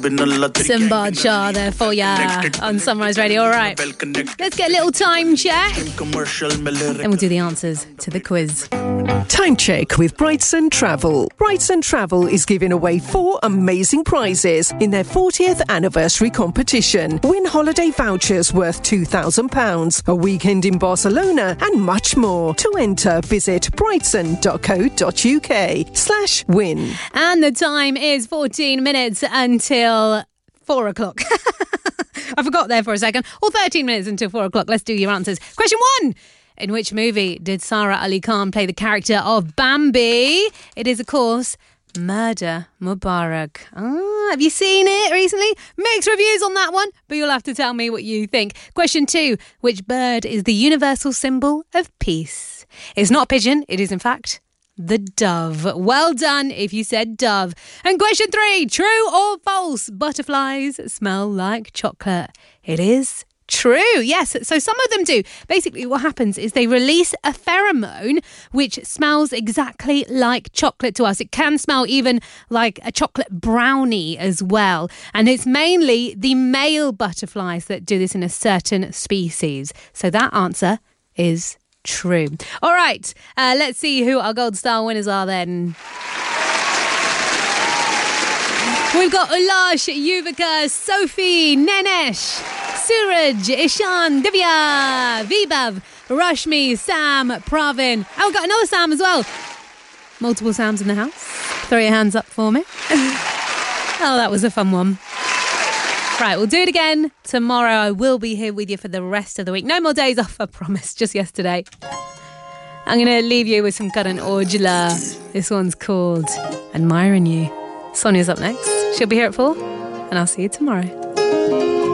Simbad Shah there for ya on Sunrise Radio. All right, let's get a little time check and we'll do the answers to the quiz. Time check with Brightson Travel. Brightson Travel is giving away 4 amazing prizes in their 40th anniversary competition. Win holiday vouchers worth £2,000, a weekend in Barcelona and much more. To enter, visit brightson.co.uk/win. And the time is 14 minutes until 4 o'clock. I forgot there for a second. Or 13 minutes until 4 o'clock. Let's do your answers. Question 1. In which movie did Sara Ali Khan play the character of Bambi? It is, of course, Murder Mubarak. Have you seen it recently? Mixed reviews on that one, but you'll have to tell me what you think. Question 2. Which bird is the universal symbol of peace? It's not a pigeon. It is, in fact, the dove. Well done if you said dove. And question 3. True or false? Butterflies smell like chocolate. It is true, yes. So some of them do. Basically, what happens is they release a pheromone which smells exactly like chocolate to us. It can smell even like a chocolate brownie as well. And it's mainly the male butterflies that do this in a certain species. So that answer is true. All right, let's see who our Gold Star winners are then. We've got Ulash, Yuvika, Sophie, Nenesh, Suraj, Ishan, Divya, Vibhav, Rashmi, Sam, Pravin. Oh, we've got another Sam as well. Multiple Sams in the house. Throw your hands up for me. Oh, that was a fun one. Right, we'll do it again tomorrow. I will be here with you for the rest of the week. No more days off, I promise, just yesterday. I'm going to leave you with some Karan Aujla. This one's called Admiring You. Sonia's up next. She'll be here at 4, and I'll see you tomorrow.